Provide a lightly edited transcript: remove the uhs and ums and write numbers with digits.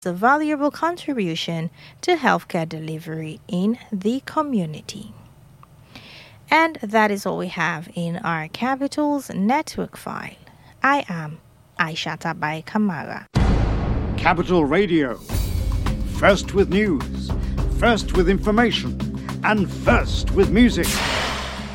a valuable contribution to healthcare delivery in the community. And that is all we have in our Capitals Network file. I am Aisha Tabai Kamara. Capital Radio. First with news, first with information, and first with music.